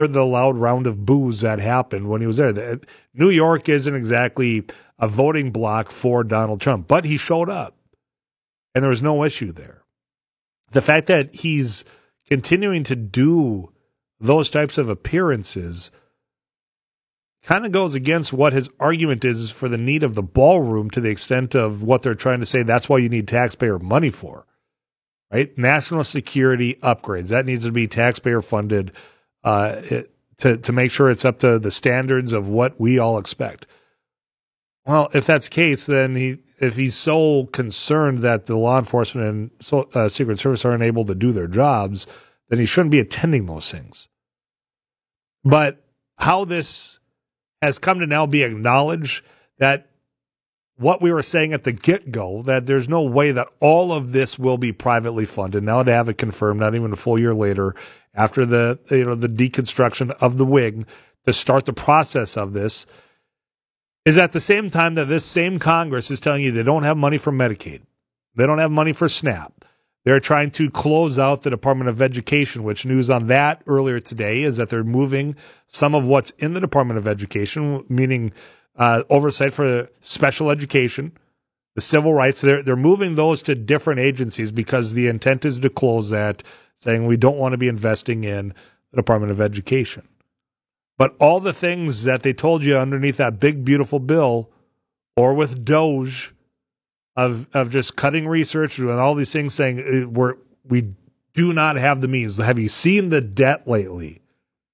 the loud round of boos that happened when he was there. New York isn't exactly a voting block for Donald Trump, but he showed up, and there was no issue there. The fact that he's continuing to do those types of appearances kind of goes against what his argument is for the need of the ballroom, to the extent of what they're trying to say that's why you need taxpayer money for, right? National security upgrades, that needs to be taxpayer funded to make sure it's up to the standards of what we all expect. Well, if that's the case, then if he's so concerned that the law enforcement and Secret Service aren't able to do their jobs, then he shouldn't be attending those things. But how this has come to now be acknowledged, that what we were saying at the get-go, that there's no way that all of this will be privately funded, now to have it confirmed, not even a full year later, after the deconstruction of the wing, to start the process of this, is at the same time that this same Congress is telling you they don't have money for Medicaid. They don't have money for SNAP. They're trying to close out the Department of Education, which news on that earlier today is that they're moving some of what's in the Department of Education, meaning oversight for special education, the civil rights. They're moving those to different agencies because the intent is to close that, saying we don't want to be investing in the Department of Education. But all the things that they told you underneath that big, beautiful bill, or with DOGE, of just cutting research and all these things, saying we do not have the means. Have you seen the debt lately?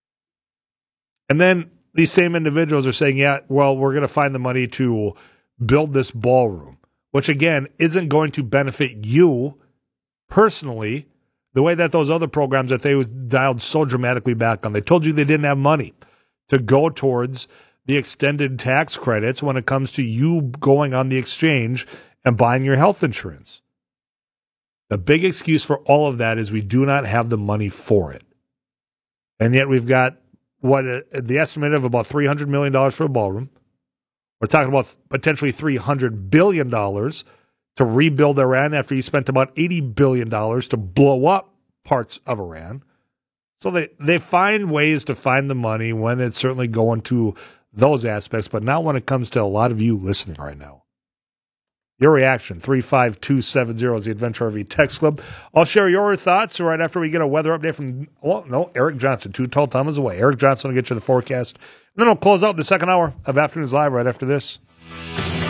And then these same individuals are saying, yeah, well, we're going to find the money to build this ballroom, which, again, isn't going to benefit you personally the way that those other programs that they dialed so dramatically back on. They told you they didn't have money to go towards the extended tax credits when it comes to you going on the exchange and buying your health insurance. The big excuse for all of that is we do not have the money for it. And yet we've got the estimate of about $300 million for a ballroom. We're talking about potentially $300 billion to rebuild Iran after you spent about $80 billion to blow up parts of Iran. So they find ways to find the money when it's certainly going to those aspects, but not when it comes to a lot of you listening right now. Your reaction, 35270 is the Adventure RV Text Club. I'll share your thoughts right after we get a weather update from, Eric Johnson, 2 tall Thomas away. Eric Johnson will get you the forecast. And then I'll close out the second hour of Afternoons Live right after this.